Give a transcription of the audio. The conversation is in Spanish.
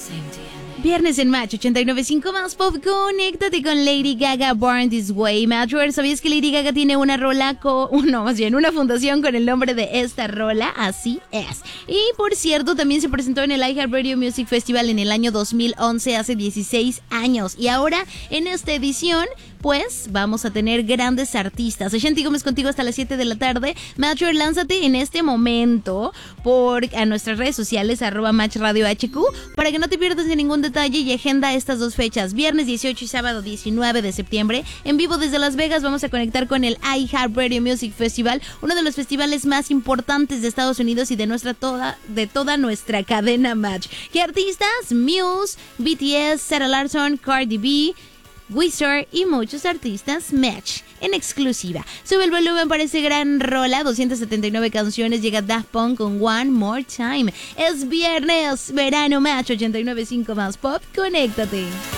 Viernes en Match 89.5 más pop. Conéctate con Lady Gaga, Born This Way. Matcher, ¿sabías que Lady Gaga tiene una rola una fundación con el nombre de esta rola? Así es. Y por cierto, también se presentó en el iHeartRadio Music Festival en el año 2011, hace 16 años. Y ahora, en esta edición, pues vamos a tener grandes artistas. Ashanti Gómez contigo hasta las 7 de la tarde. Matcher, lánzate en este momento a nuestras redes sociales, @MatchRadioHQ, para que no te pierdas de ningún detalle y agenda estas dos fechas, viernes 18 y sábado 19 de septiembre. En vivo desde Las Vegas vamos a conectar con el iHeartRadio Music Festival, uno de los festivales más importantes de Estados Unidos y de toda nuestra cadena Match. ¿Qué artistas? Muse, BTS, Sarah Larsson, Cardi B, Weezer y muchos artistas Match en exclusiva. Sube el volumen para ese gran rola, 279 canciones. Llega Daft Punk con One More Time. Es viernes, verano Match 89.5 más pop. Conéctate.